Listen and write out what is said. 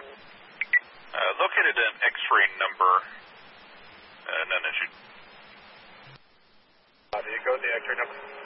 Located an X-ray number. None issued. Go to the X-ray number.